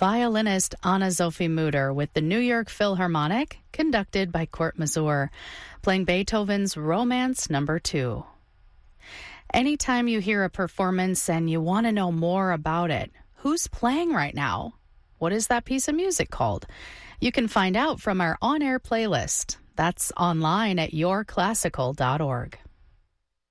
violinist Anna-Sophie Mutter with the New York Philharmonic, conducted by Kurt Masur, playing Beethoven's Romance No. 2. Anytime you hear a performance and you want to know more about it, who's playing right now? What is that piece of music called? You can find out from our on-air playlist. That's online at yourclassical.org.